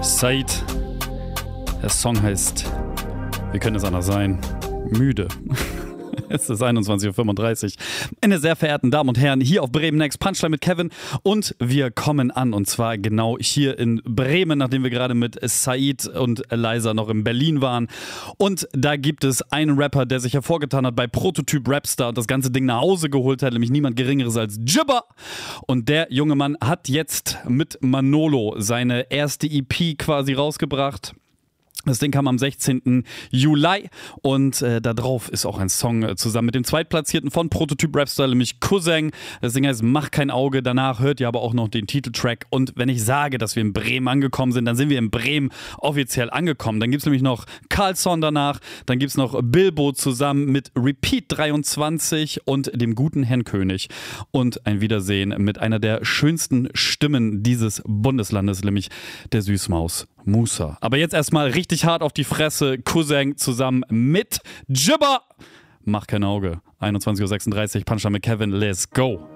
Said. Der Song heißt, wie könnte es anders sein? Müde. Es ist 21:35 Uhr. Meine sehr verehrten Damen und Herren, hier auf Bremen Next Punchline mit Kevin und wir kommen an und zwar genau hier in Bremen, nachdem wir gerade mit Said und Eliza noch in Berlin waren. Und da gibt es einen Rapper, der sich hervorgetan hat bei Prototyp Rapstar und das ganze Ding nach Hause geholt hat, nämlich niemand Geringeres als Jibba. Und der junge Mann hat jetzt mit Manolo seine erste EP quasi rausgebracht. Das Ding kam am 16. Juli und da drauf ist auch ein Song zusammen mit dem Zweitplatzierten von Prototyp Rapstar, nämlich Cousin. Das Ding heißt Mach kein Auge, danach hört ihr aber auch noch den Titeltrack. Und wenn ich sage, dass wir in Bremen angekommen sind, dann sind wir in Bremen offiziell angekommen. Dann gibt es nämlich noch Carlson danach, dann gibt es noch Bilbo zusammen mit Repeat 23 und dem guten Herrn König. Und ein Wiedersehen mit einer der schönsten Stimmen dieses Bundeslandes, nämlich der Süßmaus Musa. Aber jetzt erstmal richtig hart auf die Fresse. Cousin zusammen mit Jibba. Mach kein Auge. 21:36 Uhr. Punchline mit Kevin. Let's go.